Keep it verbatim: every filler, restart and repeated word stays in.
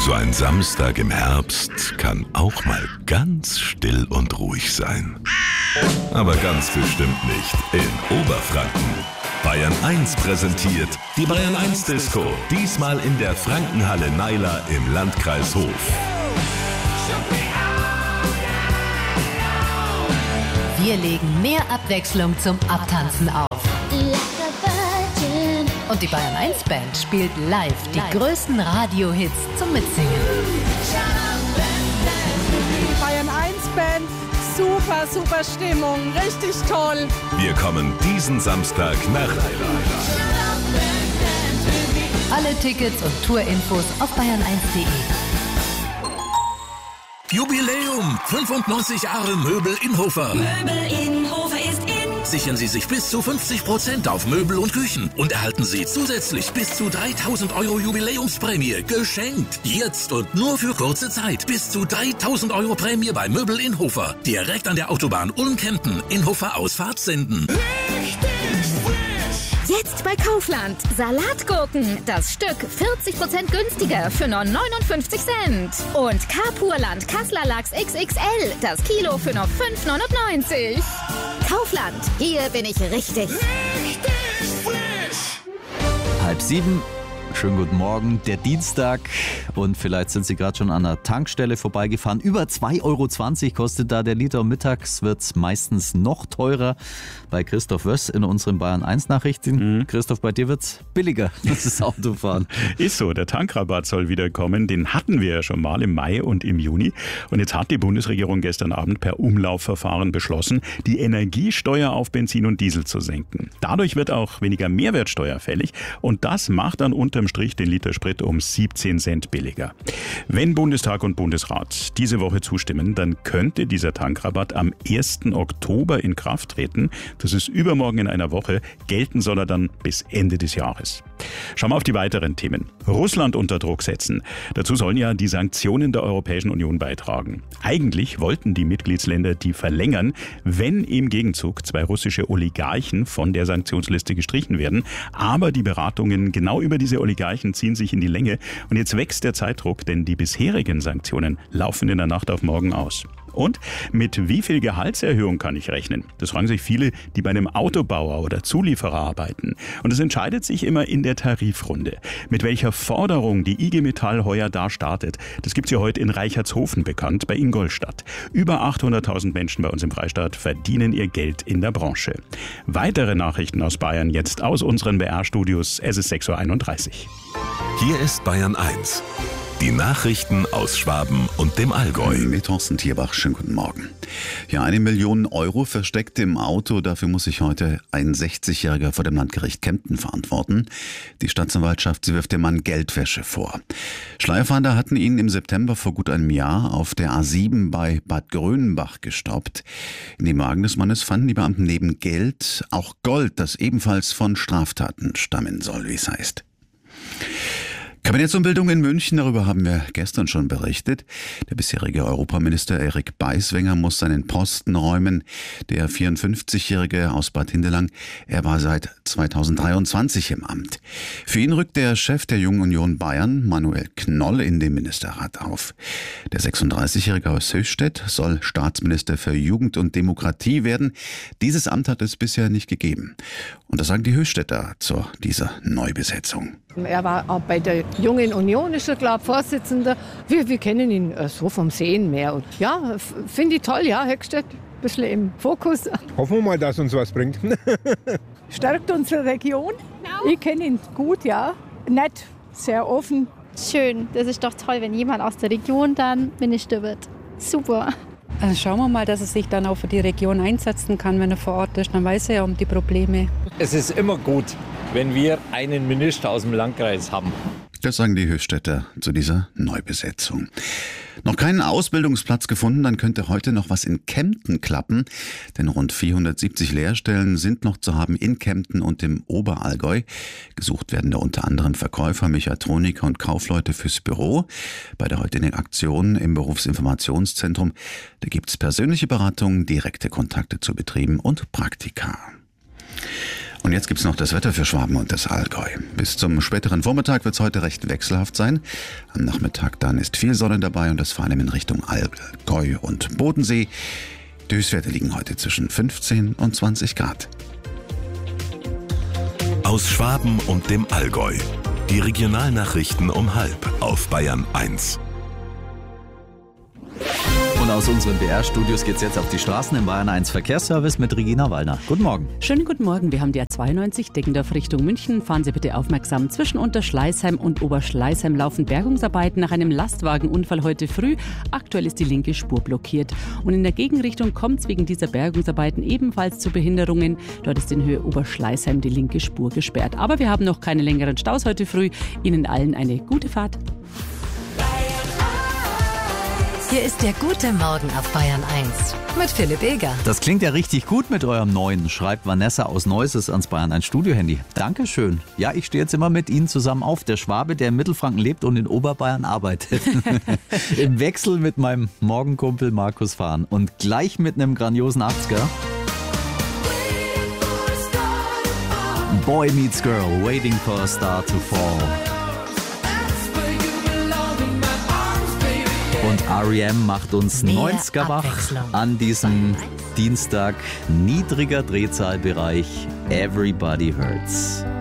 So ein Samstag im Herbst kann auch mal ganz still und ruhig sein. Aber ganz bestimmt nicht in Oberfranken. Bayern eins präsentiert die Bayern eins Disco. Diesmal in der Frankenhalle Naila im Landkreis Hof. Wir legen mehr Abwechslung zum Abtanzen auf. Und die Bayern eins Band spielt live die größten Radiohits zum Mitsingen. Bayern eins Band, super, super Stimmung, richtig toll. Wir kommen diesen Samstag nach Naila. Alle Tickets und Tourinfos auf bayern eins punkt de. Jubiläum! fünfundneunzig Jahre Möbel Inhofer. Möbel Inhofer ist in. Sichern Sie sich bis zu fünfzig Prozent auf Möbel und Küchen und erhalten Sie zusätzlich bis zu dreitausend Euro Jubiläumsprämie geschenkt. Jetzt und nur für kurze Zeit. Bis zu dreitausend Euro Prämie bei Möbel Inhofer. Direkt an der Autobahn Ulm-Kempten. Inhofer Ausfahrt Senden. Jetzt bei Kaufland. Salatgurken. Das Stück vierzig Prozent günstiger für nur neunundfünfzig Cent. Und Carpurland Kassler Lachs X X L. Das Kilo für nur fünf neunundneunzig. Kaufland. Hier bin ich richtig. Richtig frisch. Halb sieben. Schönen guten Morgen, der Dienstag, und vielleicht sind Sie gerade schon an der Tankstelle vorbeigefahren. Über zwei Euro zwanzig kostet da der Liter. Mittags wird es meistens noch teurer. Bei Christoph Wöss in unseren Bayern eins Nachrichten. Mhm. Christoph, bei dir wird es billiger, das Autofahren. Ist so, der Tankrabatt soll wieder kommen. Den hatten wir ja schon mal im Mai und im Juni. Und jetzt hat die Bundesregierung gestern Abend per Umlaufverfahren beschlossen, die Energiesteuer auf Benzin und Diesel zu senken. Dadurch wird auch weniger Mehrwertsteuer fällig. Und das macht dann unterm Strich den Liter Sprit um siebzehn Cent billiger. Wenn Bundestag und Bundesrat diese Woche zustimmen, dann könnte dieser Tankrabatt am ersten Oktober in Kraft treten. Das ist übermorgen in einer Woche. Gelten soll er dann bis Ende des Jahres. Schauen wir auf die weiteren Themen. Russland unter Druck setzen. Dazu sollen ja die Sanktionen der Europäischen Union beitragen. Eigentlich wollten die Mitgliedsländer die verlängern, wenn im Gegenzug zwei russische Oligarchen von der Sanktionsliste gestrichen werden. Aber die Beratungen genau über diese Oligarchen ziehen sich in die Länge. Und jetzt wächst der Zeitdruck, denn die bisherigen Sanktionen laufen in der Nacht auf morgen aus. Und mit wie viel Gehaltserhöhung kann ich rechnen? Das fragen sich viele, die bei einem Autobauer oder Zulieferer arbeiten. Und es entscheidet sich immer in der Tarifrunde. Mit welcher Forderung die I G Metall heuer da startet, das gibt's ja heute in Reichertshofen bekannt, bei Ingolstadt. Über achthunderttausend Menschen bei uns im Freistaat verdienen ihr Geld in der Branche. Weitere Nachrichten aus Bayern jetzt aus unseren B R-Studios. Es ist sechs Uhr einunddreißig. Hier ist Bayern eins. Die Nachrichten aus Schwaben und dem Allgäu. Mit Thorsten Tierbach, schönen guten Morgen. Ja, eine Million Euro versteckt im Auto. Dafür muss sich heute ein sechzigjähriger vor dem Landgericht Kempten verantworten. Die Staatsanwaltschaft, sie wirft dem Mann Geldwäsche vor. Schleierfahnder hatten ihn im September vor gut einem Jahr auf der A sieben bei Bad Grönenbach gestoppt. In dem Wagen des Mannes fanden die Beamten neben Geld auch Gold, das ebenfalls von Straftaten stammen soll, wie es heißt. Kabinettsumbildung in München, darüber haben wir gestern schon berichtet. Der bisherige Europaminister Erik Beiswenger muss seinen Posten räumen. Der vierundfünfzigjährige aus Bad Hindelang, er war seit zweitausenddreiundzwanzig im Amt. Für ihn rückt der Chef der Jungen Union Bayern, Manuel Knoll, in den Ministerrat auf. Der sechsunddreißigjährige aus Höchstädt soll Staatsminister für Jugend und Demokratie werden. Dieses Amt hat es bisher nicht gegeben. Und das sagen die Höchstädter zu dieser Neubesetzung. Er war auch bei der Jungen Union, ist er, glaube ich, Vorsitzender. Wir, wir kennen ihn äh, so vom Sehen mehr. Und ja, finde ich toll, ja, Höchstädt, ein bisschen im Fokus. Hoffen wir mal, dass uns was bringt. Stärkt unsere Region. Ich kenne ihn gut, ja. Nett, sehr offen. Schön, das ist doch toll, wenn jemand aus der Region dann Minister wird. Super. Also schauen wir mal, dass er sich dann auch für die Region einsetzen kann, wenn er vor Ort ist. Dann weiß er ja um die Probleme. Es ist immer gut, wenn wir einen Minister aus dem Landkreis haben. Das sagen die Höchstädter zu dieser Neubesetzung. Noch keinen Ausbildungsplatz gefunden, dann könnte heute noch was in Kempten klappen. Denn rund vierhundertsiebzig Lehrstellen sind noch zu haben in Kempten und im Oberallgäu. Gesucht werden da unter anderem Verkäufer, Mechatroniker und Kaufleute fürs Büro. Bei der heutigen Aktion im Berufsinformationszentrum, da gibt's persönliche Beratungen, direkte Kontakte zu Betrieben und Praktika. Und jetzt gibt's noch das Wetter für Schwaben und das Allgäu. Bis zum späteren Vormittag wird's heute recht wechselhaft sein. Am Nachmittag dann ist viel Sonne dabei und das vor allem in Richtung Allgäu und Bodensee. Die Höchstwerte liegen heute zwischen fünfzehn und zwanzig Grad. Aus Schwaben und dem Allgäu. Die Regionalnachrichten um halb auf Bayern eins. Und aus unseren B R-Studios geht's jetzt auf die Straßen im Bayern eins Verkehrsservice mit Regina Wallner. Guten Morgen. Schönen guten Morgen. Wir haben die A zweiundneunzig Deggendorf Richtung München. Fahren Sie bitte aufmerksam. Zwischen Unterschleißheim und Oberschleißheim laufen Bergungsarbeiten nach einem Lastwagenunfall heute früh. Aktuell ist die linke Spur blockiert. Und in der Gegenrichtung kommt es wegen dieser Bergungsarbeiten ebenfalls zu Behinderungen. Dort ist in Höhe Oberschleißheim die linke Spur gesperrt. Aber wir haben noch keine längeren Staus heute früh. Ihnen allen eine gute Fahrt. Hier ist der gute Morgen auf Bayern eins mit Philipp Eger. Das klingt ja richtig gut mit eurem neuen, schreibt Vanessa aus Neusses ans Bayern eins Studio-Handy. Dankeschön. Ja, ich stehe jetzt immer mit Ihnen zusammen auf. Der Schwabe, der in Mittelfranken lebt und in Oberbayern arbeitet. Im Wechsel mit meinem Morgenkumpel Markus Fahn. Und gleich mit einem grandiosen achtziger. Boy Meets Girl, Waiting for a Star to Fall. Und R E M macht uns Mehr neunziger wach Abwechslung. an diesem Dienstag. Niedriger Drehzahlbereich. Everybody Hurts.